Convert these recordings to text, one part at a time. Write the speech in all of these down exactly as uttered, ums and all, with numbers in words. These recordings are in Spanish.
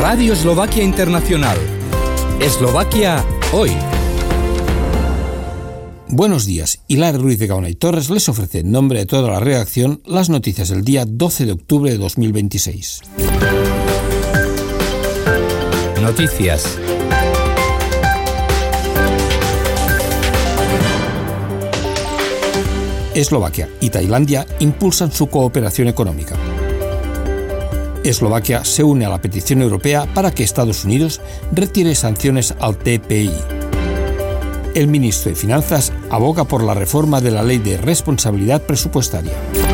Radio Eslovaquia Internacional. Eslovaquia hoy. Buenos días. Hilar Ruiz de Gaona y Torres les ofrece en nombre de toda la redacción las noticias del día doce de octubre de dos mil veintiséis. Noticias. Eslovaquia y Tailandia impulsan su cooperación económica. Eslovaquia se une a la petición europea para que Estados Unidos retire sanciones al T P I. El ministro de Finanzas aboga por la reforma de la Ley de Responsabilidad Presupuestaria.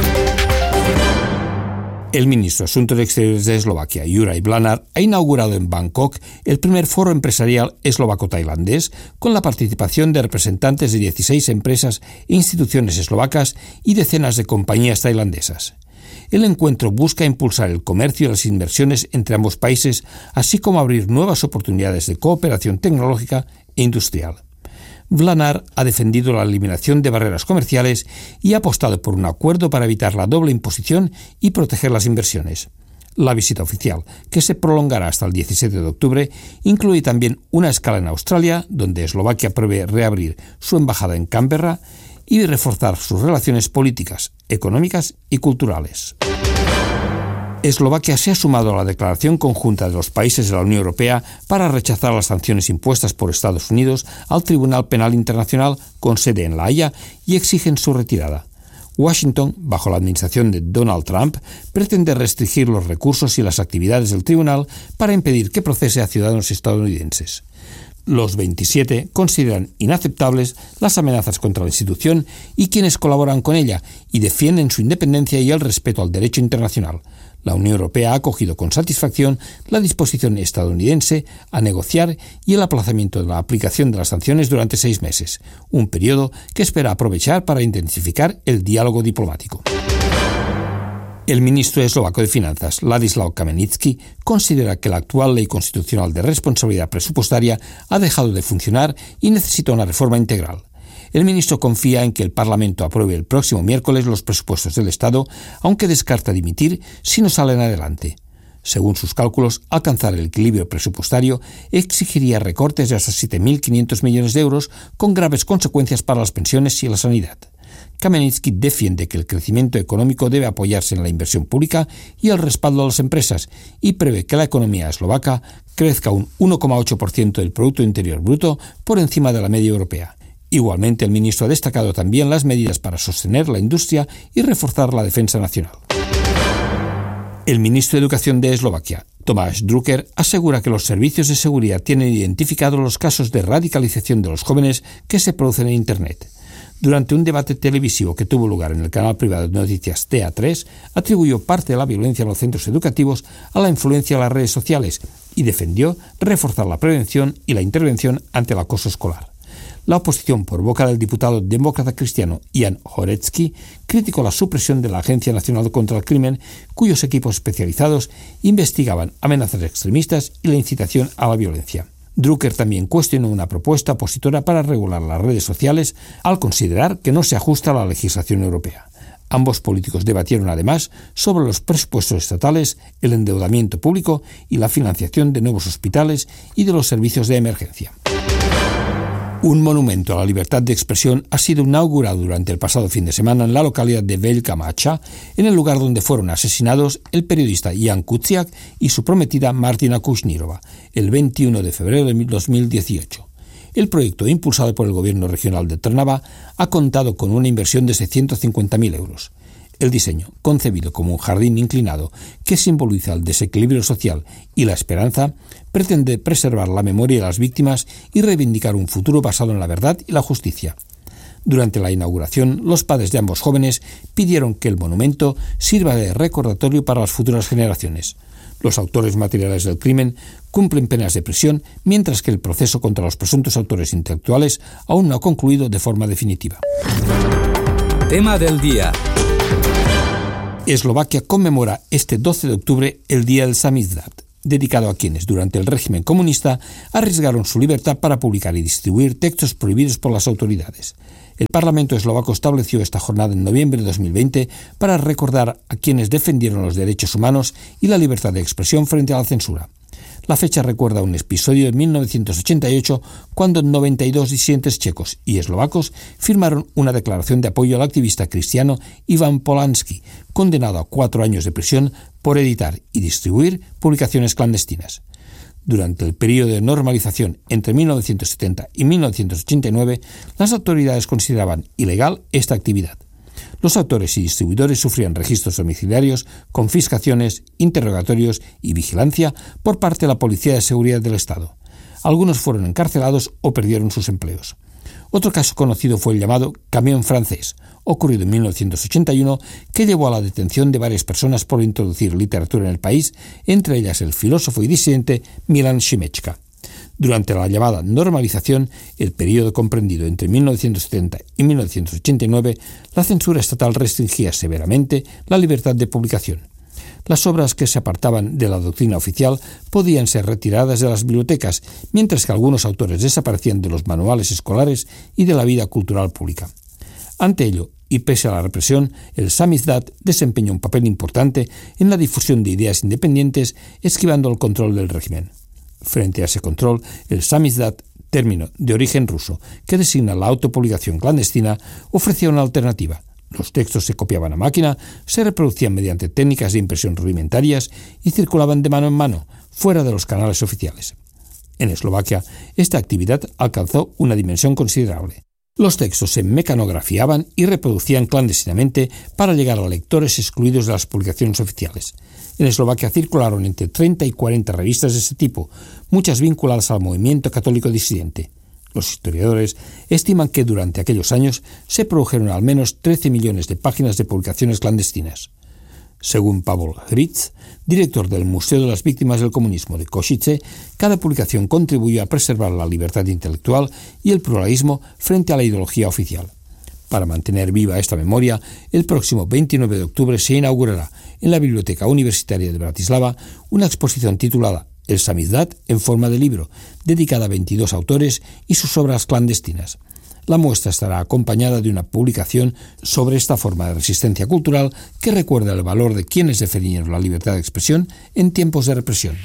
El ministro de Asuntos Exteriores de Eslovaquia, Juraj Blanár, ha inaugurado en Bangkok el primer foro empresarial eslovaco-tailandés con la participación de representantes de dieciséis empresas e instituciones eslovacas y decenas de compañías tailandesas. El encuentro busca impulsar el comercio y las inversiones entre ambos países, así como abrir nuevas oportunidades de cooperación tecnológica e industrial. Blanár ha defendido la eliminación de barreras comerciales y ha apostado por un acuerdo para evitar la doble imposición y proteger las inversiones. La visita oficial, que se prolongará hasta el diecisiete de octubre, incluye también una escala en Australia, donde Eslovaquia prevé reabrir su embajada en Canberra y reforzar sus relaciones políticas, económicas y culturales. Eslovaquia se ha sumado a la declaración conjunta de los países de la Unión Europea para rechazar las sanciones impuestas por Estados Unidos al Tribunal Penal Internacional con sede en La Haya y exigen su retirada. Washington, bajo la administración de Donald Trump, pretende restringir los recursos y las actividades del tribunal para impedir que procese a ciudadanos estadounidenses. Los veintisiete consideran inaceptables las amenazas contra la institución y quienes colaboran con ella y defienden su independencia y el respeto al derecho internacional. La Unión Europea ha acogido con satisfacción la disposición estadounidense a negociar y el aplazamiento de la aplicación de las sanciones durante seis meses, un periodo que espera aprovechar para intensificar el diálogo diplomático. El ministro eslovaco de Finanzas, Ladislav Kamenický, considera que la actual ley constitucional de responsabilidad presupuestaria ha dejado de funcionar y necesita una reforma integral. El ministro confía en que el Parlamento apruebe el próximo miércoles los presupuestos del Estado, aunque descarta dimitir si no salen adelante. Según sus cálculos, alcanzar el equilibrio presupuestario exigiría recortes de hasta siete mil quinientos millones de euros, con graves consecuencias para las pensiones y la sanidad. Kamenický defiende que el crecimiento económico debe apoyarse en la inversión pública y el respaldo a las empresas y prevé que la economía eslovaca crezca un uno coma ocho por ciento del Producto Interior Bruto por encima de la media europea. Igualmente, el ministro ha destacado también las medidas para sostener la industria y reforzar la defensa nacional. El ministro de Educación de Eslovaquia, Tomáš Drucker, asegura que los servicios de seguridad tienen identificados los casos de radicalización de los jóvenes que se producen en Internet. Durante un debate televisivo que tuvo lugar en el canal privado de noticias T A tres, atribuyó parte de la violencia en los centros educativos a la influencia de las redes sociales y defendió reforzar la prevención y la intervención ante el acoso escolar. La oposición, por boca del diputado demócrata cristiano Jan Horecki, criticó la supresión de la Agencia Nacional contra el Crimen, cuyos equipos especializados investigaban amenazas extremistas y la incitación a la violencia. Drucker también cuestionó una propuesta opositora para regular las redes sociales al considerar que no se ajusta a la legislación europea. Ambos políticos debatieron además sobre los presupuestos estatales, el endeudamiento público y la financiación de nuevos hospitales y de los servicios de emergencia. Un monumento a la libertad de expresión ha sido inaugurado durante el pasado fin de semana en la localidad de Velká Mača, en el lugar donde fueron asesinados el periodista Jan Kuciak y su prometida Martina Kushnirova, el veintiuno de febrero de dos mil dieciocho. El proyecto, impulsado por el gobierno regional de Trnava, ha contado con una inversión de seiscientos cincuenta mil euros. El diseño, concebido como un jardín inclinado que simboliza el desequilibrio social y la esperanza, pretende preservar la memoria de las víctimas y reivindicar un futuro basado en la verdad y la justicia. Durante la inauguración, los padres de ambos jóvenes pidieron que el monumento sirva de recordatorio para las futuras generaciones. Los autores materiales del crimen cumplen penas de prisión, mientras que el proceso contra los presuntos autores intelectuales aún no ha concluido de forma definitiva. Tema del día. Eslovaquia conmemora este doce de octubre el Día del Samizdat, dedicado a quienes durante el régimen comunista arriesgaron su libertad para publicar y distribuir textos prohibidos por las autoridades. El Parlamento eslovaco estableció esta jornada en noviembre de dos mil veinte para recordar a quienes defendieron los derechos humanos y la libertad de expresión frente a la censura. La fecha recuerda un episodio de mil novecientos ochenta y ocho cuando noventa y dos disidentes checos y eslovacos firmaron una declaración de apoyo al activista cristiano Ivan Polanski, condenado a cuatro años de prisión por editar y distribuir publicaciones clandestinas. Durante el periodo de normalización entre mil novecientos setenta y mil novecientos ochenta y nueve, las autoridades consideraban ilegal esta actividad. Los autores y distribuidores sufrían registros domiciliarios, confiscaciones, interrogatorios y vigilancia por parte de la Policía de Seguridad del Estado. Algunos fueron encarcelados o perdieron sus empleos. Otro caso conocido fue el llamado camión francés, ocurrido en mil novecientos ochenta y uno, que llevó a la detención de varias personas por introducir literatura en el país, entre ellas el filósofo y disidente Milan Šimečka. Durante la llamada normalización, el periodo comprendido entre mil novecientos setenta y mil novecientos ochenta y nueve, la censura estatal restringía severamente la libertad de publicación. Las obras que se apartaban de la doctrina oficial podían ser retiradas de las bibliotecas, mientras que algunos autores desaparecían de los manuales escolares y de la vida cultural pública. Ante ello, y pese a la represión, el samizdat desempeñó un papel importante en la difusión de ideas independientes, esquivando el control del régimen. Frente a ese control, el samizdat, término de origen ruso que designa la autopublicación clandestina, ofrecía una alternativa. Los textos se copiaban a máquina, se reproducían mediante técnicas de impresión rudimentarias y circulaban de mano en mano, fuera de los canales oficiales. En Eslovaquia, esta actividad alcanzó una dimensión considerable. Los textos se mecanografiaban y reproducían clandestinamente para llegar a lectores excluidos de las publicaciones oficiales. En Eslovaquia circularon entre treinta y cuarenta revistas de ese tipo, muchas vinculadas al movimiento católico disidente. Los historiadores estiman que durante aquellos años se produjeron al menos trece millones de páginas de publicaciones clandestinas. Según Pavel Hryc, director del Museo de las Víctimas del Comunismo de Košice, cada publicación contribuyó a preservar la libertad intelectual y el pluralismo frente a la ideología oficial. Para mantener viva esta memoria, el próximo veintinueve de octubre se inaugurará en la Biblioteca Universitaria de Bratislava una exposición titulada El samizdat en forma de libro, dedicada a veintidós autores y sus obras clandestinas. La muestra estará acompañada de una publicación sobre esta forma de resistencia cultural que recuerda el valor de quienes defendieron la libertad de expresión en tiempos de represión.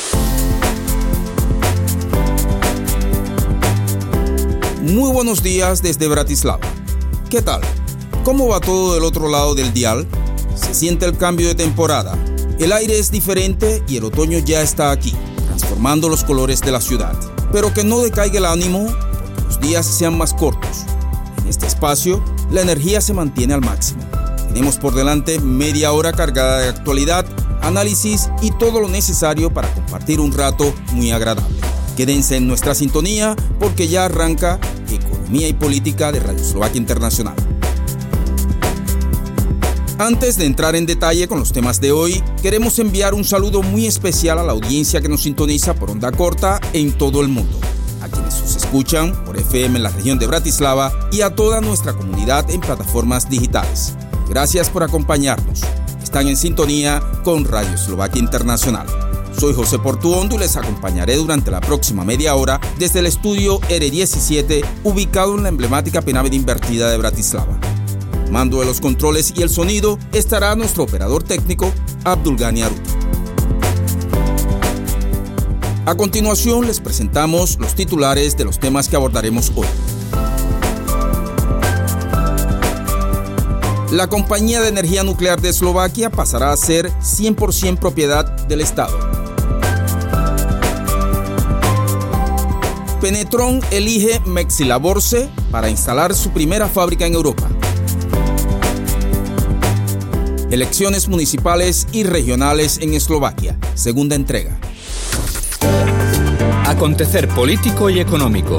Muy buenos días desde Bratislava. ¿Qué tal? ¿Cómo va todo del otro lado del dial? Se siente el cambio de temporada. El aire es diferente y el otoño ya está aquí, transformando los colores de la ciudad. Pero que no decaiga el ánimo, porque los días sean más cortos. En este espacio, la energía se mantiene al máximo. Tenemos por delante media hora cargada de actualidad, análisis y todo lo necesario para compartir un rato muy agradable. Quédense en nuestra sintonía porque ya arranca Economía y Política de Radio Eslovaquia Internacional. Antes de entrar en detalle con los temas de hoy, queremos enviar un saludo muy especial a la audiencia que nos sintoniza por onda corta en todo el mundo, a quienes nos escuchan por F M en la región de Bratislava y a toda nuestra comunidad en plataformas digitales. Gracias por acompañarnos. Están en sintonía con Radio Eslovaquia Internacional. Soy José Portuondo y les acompañaré durante la próxima media hora desde el estudio R diecisiete, ubicado en la emblemática pirámide invertida de Bratislava. Mando de los controles y el sonido estará nuestro operador técnico, Abdulgani Aruto. A continuación les presentamos los titulares de los temas que abordaremos hoy. La compañía de energía nuclear de Eslovaquia pasará a ser cien por ciento propiedad del Estado. Penetron elige Mexilaborce para instalar su primera fábrica en Europa. Elecciones municipales y regionales en Eslovaquia, segunda entrega. Acontecer político y económico.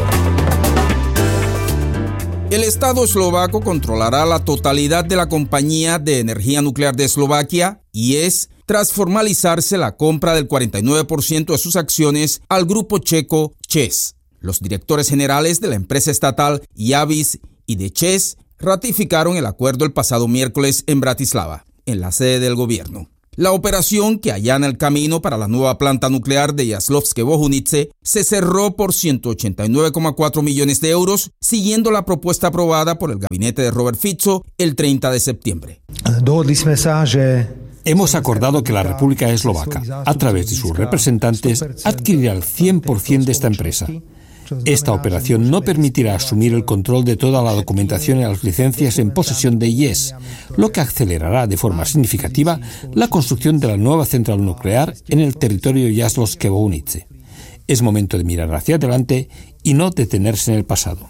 El Estado eslovaco controlará la totalidad de la compañía de energía nuclear de Eslovaquia y es tras formalizarse la compra del cuarenta y nueve por ciento de sus acciones al grupo checo ČEZ. Los directores generales de la empresa estatal Javis y de ČEZ ratificaron el acuerdo el pasado miércoles en Bratislava, en la sede del gobierno. La operación, que allana el camino para la nueva planta nuclear de Jaslovské Bohunice, se cerró por ciento ochenta y nueve coma cuatro millones de euros, siguiendo la propuesta aprobada por el gabinete de Robert Fico el treinta de septiembre. Dohodli sme sa, že Hemos acordado que la República Eslovaca, a través de sus representantes, adquirirá el cien por ciento de esta empresa. Esta operación no permitirá asumir el control de toda la documentación y las licencias en posesión de I E S, lo que acelerará de forma significativa la construcción de la nueva central nuclear en el territorio Jaslovské-Bohunice. Es momento de mirar hacia adelante y no detenerse en el pasado.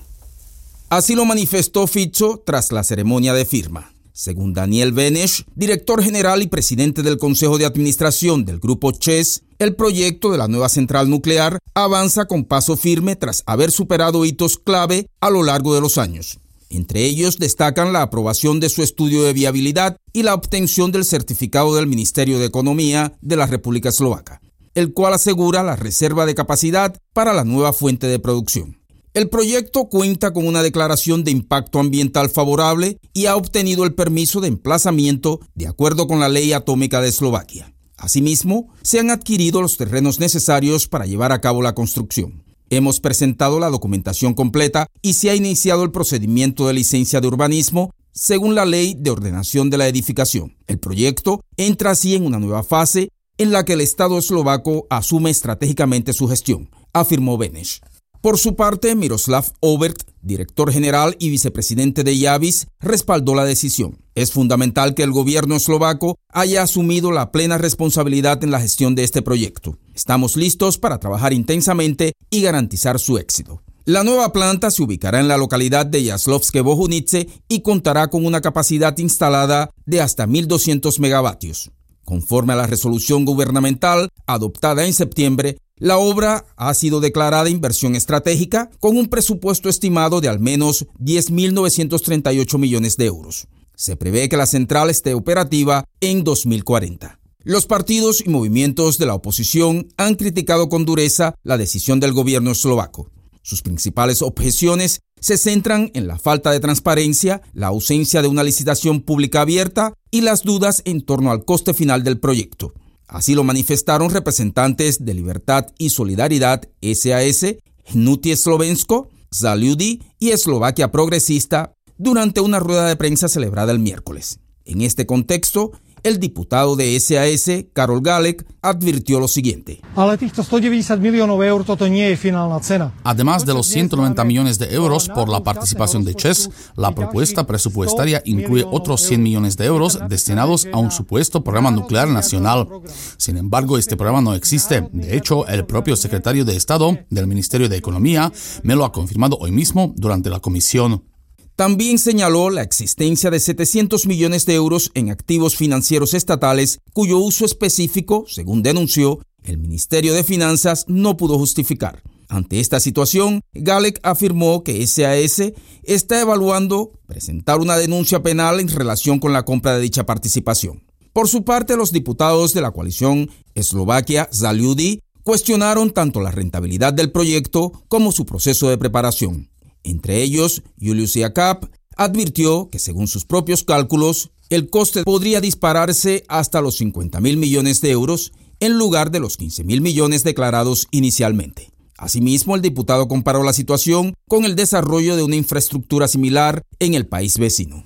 Así lo manifestó Fico tras la ceremonia de firma. Según Daniel Beneš, director general y presidente del Consejo de Administración del Grupo ČEZ, el proyecto de la nueva central nuclear avanza con paso firme tras haber superado hitos clave a lo largo de los años. Entre ellos destacan la aprobación de su estudio de viabilidad y la obtención del certificado del Ministerio de Economía de la República Eslovaca, el cual asegura la reserva de capacidad para la nueva fuente de producción. El proyecto cuenta con una declaración de impacto ambiental favorable y ha obtenido el permiso de emplazamiento de acuerdo con la ley atómica de Eslovaquia. Asimismo, se han adquirido los terrenos necesarios para llevar a cabo la construcción. Hemos presentado la documentación completa y se ha iniciado el procedimiento de licencia de urbanismo según la ley de ordenación de la edificación. El proyecto entra así en una nueva fase en la que el Estado eslovaco asume estratégicamente su gestión, afirmó Beneš. Por su parte, Miroslav Obert, director general y vicepresidente de Javis, respaldó la decisión. Es fundamental que el gobierno eslovaco haya asumido la plena responsabilidad en la gestión de este proyecto. Estamos listos para trabajar intensamente y garantizar su éxito. La nueva planta se ubicará en la localidad de Jaslovské-Bohunice y contará con una capacidad instalada de hasta mil doscientos megavatios. Conforme a la resolución gubernamental adoptada en septiembre, la obra ha sido declarada inversión estratégica con un presupuesto estimado de al menos diez mil novecientos treinta y ocho millones de euros. Se prevé que la central esté operativa en dos mil cuarenta. Los partidos y movimientos de la oposición han criticado con dureza la decisión del gobierno eslovaco. Sus principales objeciones se centran en la falta de transparencia, la ausencia de una licitación pública abierta y las dudas en torno al coste final del proyecto. Así lo manifestaron representantes de Libertad y Solidaridad S A S, Hnutie Slovensko, Za ľudí y Eslovaquia Progresista durante una rueda de prensa celebrada el miércoles. En este contexto, el diputado de S A S, Karol Galek, advirtió lo siguiente. Además de los ciento noventa millones de euros por la participación de ČEZ, la propuesta presupuestaria incluye otros cien millones de euros destinados a un supuesto programa nuclear nacional. Sin embargo, este programa no existe. De hecho, el propio secretario de Estado del Ministerio de Economía me lo ha confirmado hoy mismo durante la comisión. También señaló la existencia de setecientos millones de euros en activos financieros estatales cuyo uso específico, según denunció, el Ministerio de Finanzas no pudo justificar. Ante esta situación, Galek afirmó que S A S está evaluando presentar una denuncia penal en relación con la compra de dicha participación. Por su parte, los diputados de la coalición Eslovaquia Za ľudí cuestionaron tanto la rentabilidad del proyecto como su proceso de preparación. Entre ellos, Julius Jakab advirtió que según sus propios cálculos, el coste podría dispararse hasta los cincuenta mil millones de euros en lugar de los quince mil millones declarados inicialmente. Asimismo, el diputado comparó la situación con el desarrollo de una infraestructura similar en el país vecino.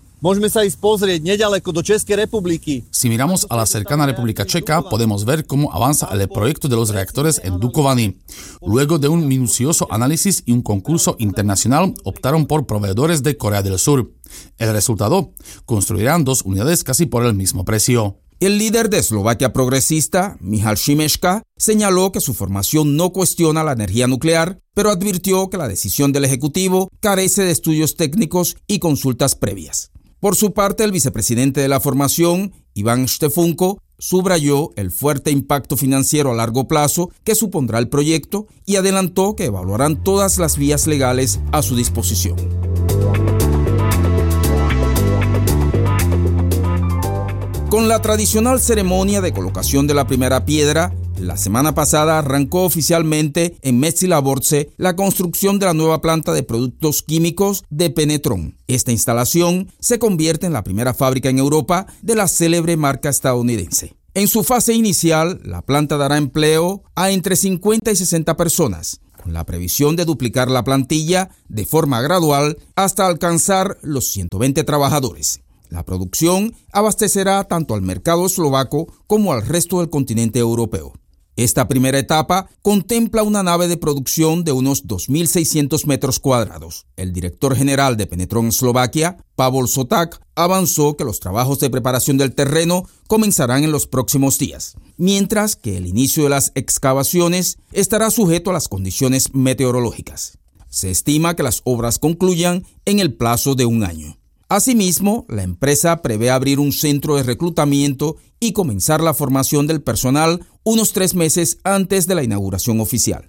Si miramos a la cercana República Checa, podemos ver cómo avanza el proyecto de los reactores en Dukovany. Luego de un minucioso análisis y un concurso internacional, optaron por proveedores de Corea del Sur. El resultado, construirán dos unidades casi por el mismo precio. El líder de Eslovaquia Progresista, Michal Šimečka, señaló que su formación no cuestiona la energía nuclear, pero advirtió que la decisión del Ejecutivo carece de estudios técnicos y consultas previas. Por su parte, el vicepresidente de la formación, Iván Štefunko, subrayó el fuerte impacto financiero a largo plazo que supondrá el proyecto y adelantó que evaluarán todas las vías legales a su disposición. Con la tradicional ceremonia de colocación de la primera piedra, la semana pasada arrancó oficialmente en Metzylaborce la construcción de la nueva planta de productos químicos de Penetron. Esta instalación se convierte en la primera fábrica en Europa de la célebre marca estadounidense. En su fase inicial, la planta dará empleo a entre cincuenta y sesenta personas, con la previsión de duplicar la plantilla de forma gradual hasta alcanzar los ciento veinte trabajadores. La producción abastecerá tanto al mercado eslovaco como al resto del continente europeo. Esta primera etapa contempla una nave de producción de unos dos mil seiscientos metros cuadrados. El director general de Penetron Eslovaquia, Pavol Soták, avanzó que los trabajos de preparación del terreno comenzarán en los próximos días, mientras que el inicio de las excavaciones estará sujeto a las condiciones meteorológicas. Se estima que las obras concluyan en el plazo de un año. Asimismo, la empresa prevé abrir un centro de reclutamiento y comenzar la formación del personal unos tres meses antes de la inauguración oficial.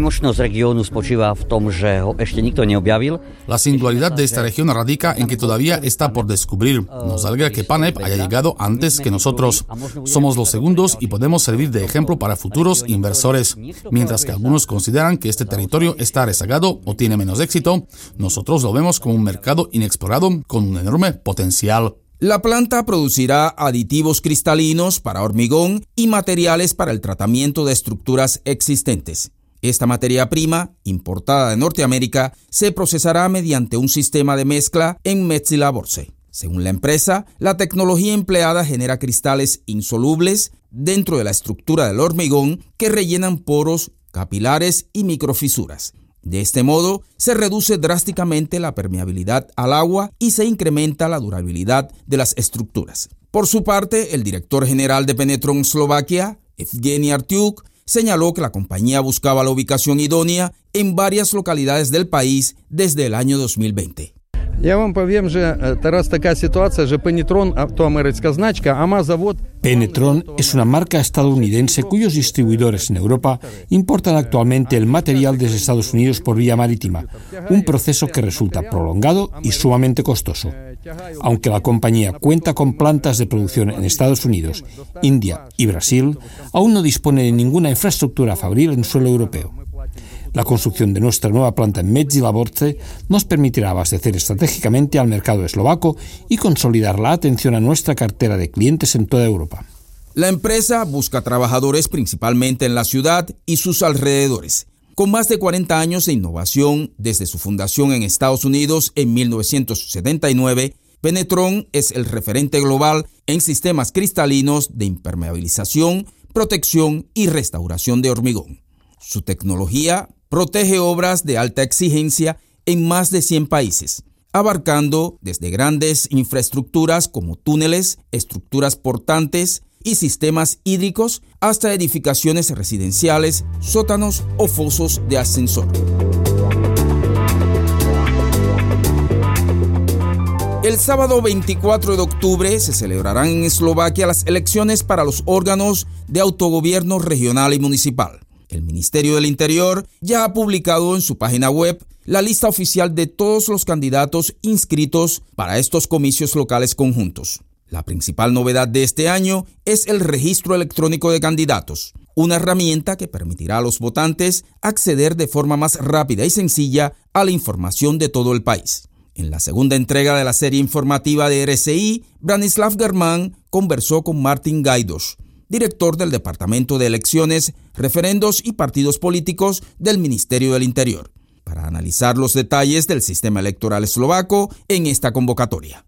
La singularidad de esta región radica en que todavía está por descubrir. Nos alegra que Paneb haya llegado antes que nosotros. Somos los segundos y podemos servir de ejemplo para futuros inversores. Mientras que algunos consideran que este territorio está rezagado o tiene menos éxito, nosotros lo vemos como un mercado inexplorado con un enorme potencial. La planta producirá aditivos cristalinos para hormigón y materiales para el tratamiento de estructuras existentes. Esta materia prima, importada de Norteamérica, se procesará mediante un sistema de mezcla en Metzylaborce. Según la empresa, la tecnología empleada genera cristales insolubles dentro de la estructura del hormigón que rellenan poros, capilares y microfisuras. De este modo, se reduce drásticamente la permeabilidad al agua y se incrementa la durabilidad de las estructuras. Por su parte, el director general de Penetron Eslovaquia, Evgeny Artyuk, señaló que la compañía buscaba la ubicación idónea en varias localidades del país desde el año dos mil veinte. Penetron es una marca estadounidense cuyos distribuidores en Europa importan actualmente el material desde Estados Unidos por vía marítima, un proceso que resulta prolongado y sumamente costoso. Aunque la compañía cuenta con plantas de producción en Estados Unidos, India y Brasil, aún no dispone de ninguna infraestructura fabril en suelo europeo. La construcción de nuestra nueva planta en Metzylaborce nos permitirá abastecer estratégicamente al mercado eslovaco y consolidar la atención a nuestra cartera de clientes en toda Europa. La empresa busca trabajadores principalmente en la ciudad y sus alrededores. Con más de cuarenta años de innovación desde su fundación en Estados Unidos en mil novecientos setenta y nueve, Penetron es el referente global en sistemas cristalinos de impermeabilización, protección y restauración de hormigón. Su tecnología protege obras de alta exigencia en más de cien países, abarcando desde grandes infraestructuras como túneles, estructuras portantes y sistemas hídricos hasta edificaciones residenciales, sótanos o fosos de ascensor. El sábado veinticuatro de octubre se celebrarán en Eslovaquia las elecciones para los órganos de autogobierno regional y municipal. El Ministerio del Interior ya ha publicado en su página web la lista oficial de todos los candidatos inscritos para estos comicios locales conjuntos. La principal novedad de este año es el registro electrónico de candidatos, una herramienta que permitirá a los votantes acceder de forma más rápida y sencilla a la información de todo el país. En la segunda entrega de la serie informativa de R C I, Branislav Germán conversó con Martin Gajdoš, director del Departamento de Elecciones, Referendos y Partidos Políticos del Ministerio del Interior, para analizar los detalles del sistema electoral eslovaco en esta convocatoria.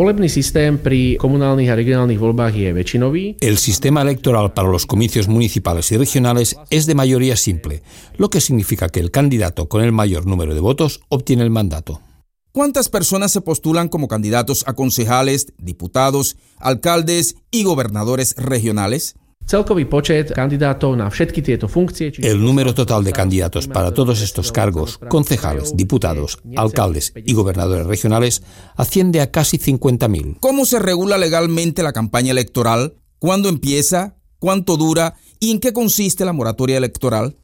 El sistema electoral para los comicios municipales y regionales es de mayoría simple, lo que significa que el candidato con el mayor número de votos obtiene el mandato. ¿Cuántas personas se postulan como candidatos a concejales, diputados, alcaldes y gobernadores regionales? El número total de candidatos para todos estos cargos, concejales, diputados, alcaldes y gobernadores regionales, asciende a casi cincuenta mil. ¿Cómo se regula legalmente la campaña electoral? ¿Cuándo empieza? ¿Cuánto dura? ¿Y en qué consiste la moratoria electoral?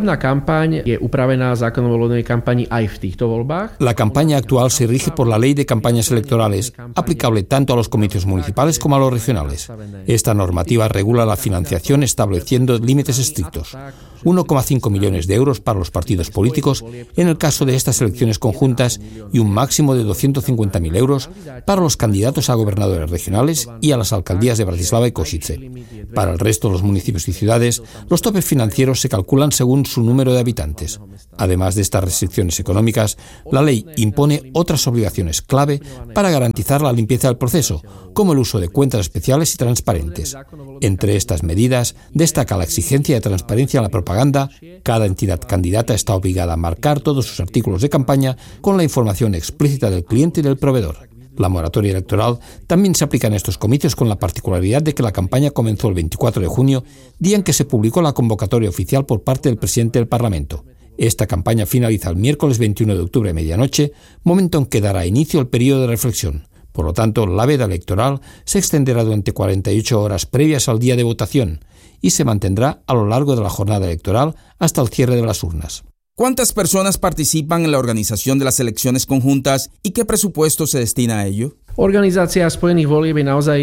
La campaña actual se rige por la Ley de Campañas Electorales, aplicable tanto a los comicios municipales como a los regionales. Esta normativa regula la financiación estableciendo límites estrictos. uno coma cinco millones de euros para los partidos políticos en el caso de estas elecciones conjuntas y un máximo de doscientos cincuenta mil euros para los candidatos a gobernadores regionales y a las alcaldías de Bratislava y Košice. Para el resto de los municipios y ciudades, los topes financieros se calculan según su número de habitantes. Además de estas restricciones económicas, la ley impone otras obligaciones clave para garantizar la limpieza del proceso, como el uso de cuentas especiales y transparentes. Entre estas medidas, destaca la exigencia de transparencia en la propaganda. Cada entidad candidata está obligada a marcar todos sus artículos de campaña con la información explícita del cliente y del proveedor. La moratoria electoral también se aplica en estos comicios con la particularidad de que la campaña comenzó el veinticuatro de junio, día en que se publicó la convocatoria oficial por parte del presidente del Parlamento. Esta campaña finaliza el miércoles veintiuno de octubre a medianoche, momento en que dará inicio el periodo de reflexión. Por lo tanto, la veda electoral se extenderá durante cuarenta y ocho horas previas al día de votación y se mantendrá a lo largo de la jornada electoral hasta el cierre de las urnas. ¿Cuántas personas participan en la organización de las elecciones conjuntas y qué presupuesto se destina a ello? Organizácia spojených volieb je naozaj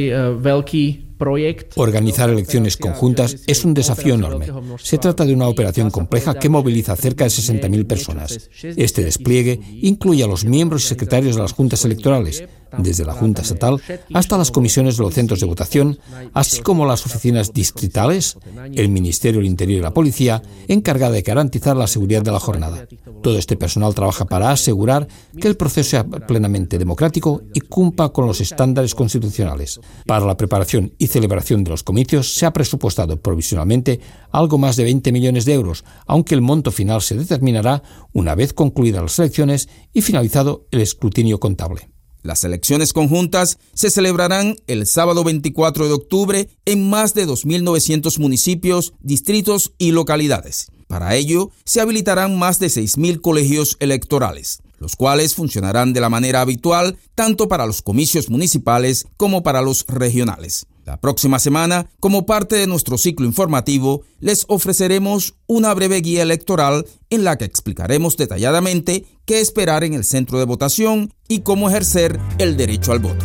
veľký projekt. Organizar elecciones conjuntas es un desafío enorme. Se trata de una operación compleja que moviliza cerca de sesenta mil personas. Este despliegue incluye a los miembros y secretarios de las juntas electorales, desde la Junta Estatal hasta las comisiones de los centros de votación, así como las oficinas distritales, el Ministerio del Interior y la Policía, encargada de garantizar la seguridad de la jornada. Todo este personal trabaja para asegurar que el proceso sea plenamente democrático y cumpla con los estándares constitucionales. Para la preparación y celebración de los comicios se ha presupuestado provisionalmente algo más de veinte millones de euros, aunque el monto final se determinará una vez concluidas las elecciones y finalizado el escrutinio contable. Las elecciones conjuntas se celebrarán el sábado veinticuatro de octubre en más de dos mil novecientos municipios, distritos y localidades. Para ello, se habilitarán más de seis mil colegios electorales, los cuales funcionarán de la manera habitual tanto para los comicios municipales como para los regionales. La próxima semana, como parte de nuestro ciclo informativo, les ofreceremos una breve guía electoral en la que explicaremos detalladamente qué esperar en el centro de votación y cómo ejercer el derecho al voto.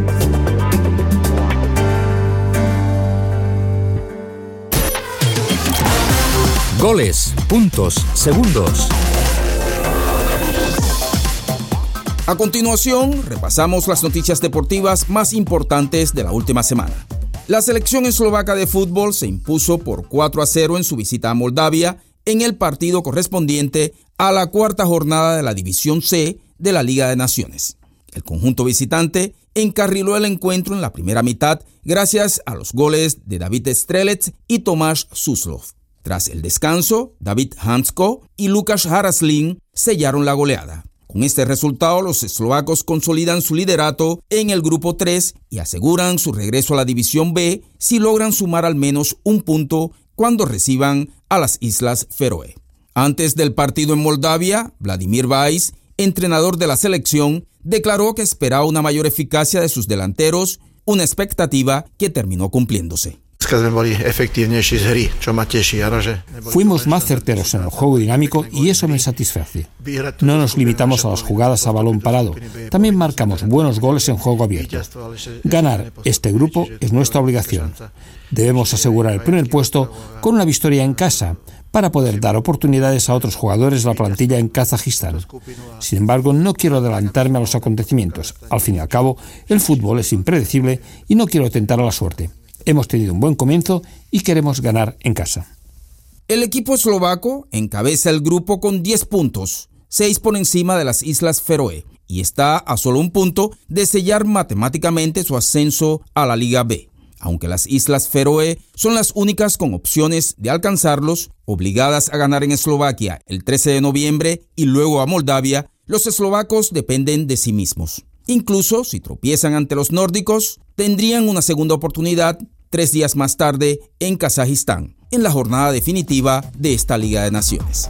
Goles, puntos, segundos. A continuación, repasamos las noticias deportivas más importantes de la última semana. La selección eslovaca de fútbol se impuso por cuatro a cero en su visita a Moldavia en el partido correspondiente a la cuarta jornada de la División C de la Liga de Naciones. El conjunto visitante encarriló el encuentro en la primera mitad gracias a los goles de David Strelec y Tomáš Suslov. Tras el descanso, David Hansko y Lukáš Haraslín sellaron la goleada. Con este resultado, los eslovacos consolidan su liderato en el grupo tres y aseguran su regreso a la División B si logran sumar al menos un punto cuando reciban a las Islas Feroe. Antes del partido en Moldavia, Vladimír Weiss, entrenador de la selección, declaró que esperaba una mayor eficacia de sus delanteros, una expectativa que terminó cumpliéndose. Fuimos más certeros en el juego dinámico y eso me satisface. No nos limitamos a las jugadas a balón parado, también marcamos buenos goles en juego abierto. Ganar este grupo es nuestra obligación. Debemos asegurar el primer puesto con una victoria en casa para poder dar oportunidades a otros jugadores de la plantilla en Kazajistán. Sin embargo, no quiero adelantarme a los acontecimientos. Al fin y al cabo, el fútbol es impredecible y no quiero tentar a la suerte. Hemos tenido un buen comienzo y queremos ganar en casa. El equipo eslovaco encabeza el grupo con diez puntos, seis por encima de las Islas Feroe, y está a solo un punto de sellar matemáticamente su ascenso a la Liga B. Aunque las Islas Feroe son las únicas con opciones de alcanzarlos, obligadas a ganar en Eslovaquia el trece de noviembre y luego a Moldavia, los eslovacos dependen de sí mismos. Incluso si tropiezan ante los nórdicos, tendrían una segunda oportunidad tres días más tarde en Kazajistán, en la jornada definitiva de esta Liga de Naciones.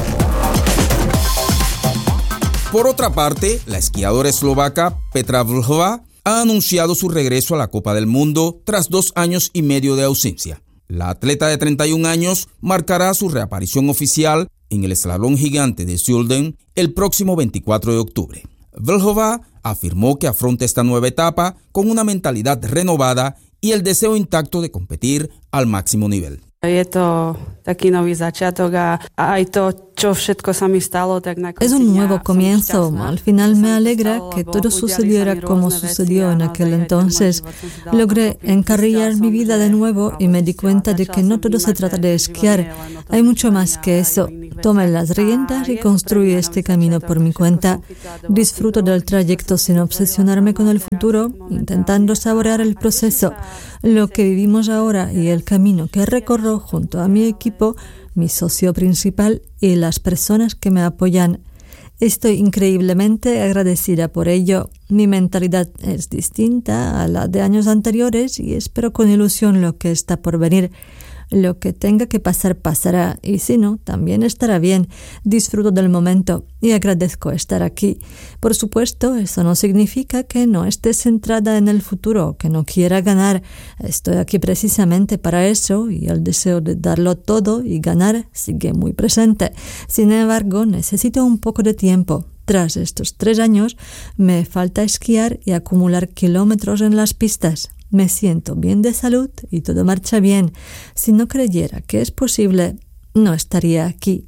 Por otra parte, la esquiadora eslovaca Petra Vlhova ha anunciado su regreso a la Copa del Mundo tras dos años y medio de ausencia. La atleta de treinta y un años marcará su reaparición oficial en el eslalon gigante de Zolden el próximo veinticuatro de octubre. Vlhova afirmó que afronta esta nueva etapa con una mentalidad renovada y el deseo intacto de competir al máximo nivel. Je to taký nový začiatok a aj to, čo všetko sa mi stalo, tak na konci Es un nuevo dňa comienzo. som šťastná, Al final že me sa mi alegra stalo, que lebo todo udiali sucediera sa mi como rôzne veci sucedió a en naozaj aquel aj ten môj entonces. život som si dala Logré dokopy. encarrilar Zistila mi som, vida že de nuevo y me di ale cuenta de začala que no som todo se vnímať, trata že de život esquiar. nie je len o tom Hay mucho más cestovaní que a aj eso. o iných Tome veciach. las A riendas y je to pre construye mňa este nový camino začiatok, por mi všetko cuenta. som chytila do Disfruto vlastných del rúk, trayecto všetko sin som obsesionarme con el futuro, intentando saborear el proceso. Lo que vivimos ahora y el camino que recorro junto a mi equipo, mi socio principal y las personas que me apoyan. Estoy increíblemente agradecida por ello. Mi mentalidad es distinta a la de años anteriores y espero con ilusión lo que está por venir. Lo que tenga que pasar, pasará, y si no, también estará bien. Disfruto del momento y agradezco estar aquí. Por supuesto, eso no significa que no esté centrada en el futuro, que no quiera ganar. Estoy aquí precisamente para eso y el deseo de darlo todo y ganar sigue muy presente. Sin embargo, necesito un poco de tiempo. Tras estos tres años, me falta esquiar y acumular kilómetros en las pistas. Me siento bien de salud y todo marcha bien. Si no creyera que es posible, no estaría aquí.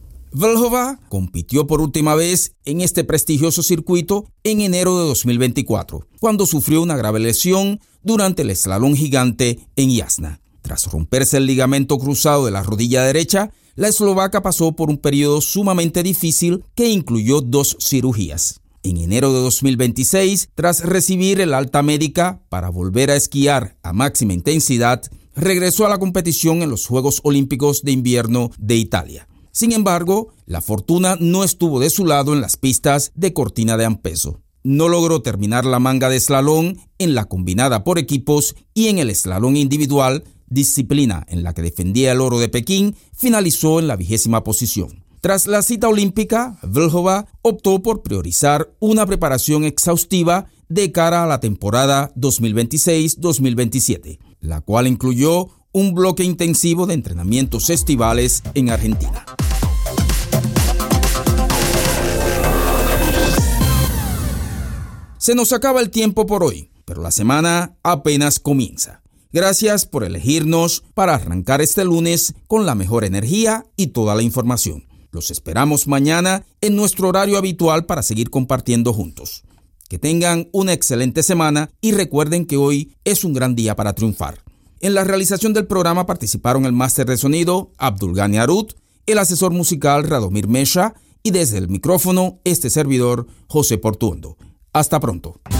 Vlhova compitió por última vez en este prestigioso circuito en enero de dos mil veinticuatro, cuando sufrió una grave lesión durante el eslalon gigante en Jasna. Tras romperse el ligamento cruzado de la rodilla derecha, la eslovaca pasó por un periodo sumamente difícil que incluyó dos cirugías. En enero de dos mil veintiséis, tras recibir el alta médica para volver a esquiar a máxima intensidad, regresó a la competición en los Juegos Olímpicos de Invierno de Italia. Sin embargo, la fortuna no estuvo de su lado en las pistas de Cortina d'Ampezzo. No logró terminar la manga de slalom en la combinada por equipos y en el slalom individual, disciplina en la que defendía el oro de Pekín, finalizó en la vigésima posición. Tras la cita olímpica, Vlhova optó por priorizar una preparación exhaustiva de cara a la temporada dos mil veintiséis dos mil veintisiete, la cual incluyó un bloque intensivo de entrenamientos estivales en Argentina. Se nos acaba el tiempo por hoy, pero la semana apenas comienza. Gracias por elegirnos para arrancar este lunes con la mejor energía y toda la información. Los esperamos mañana en nuestro horario habitual para seguir compartiendo juntos. Que tengan una excelente semana y recuerden que hoy es un gran día para triunfar. En la realización del programa participaron el máster de sonido Abdulgani Arut, el asesor musical Radomir Mesha y desde el micrófono este servidor José Portuondo. Hasta pronto.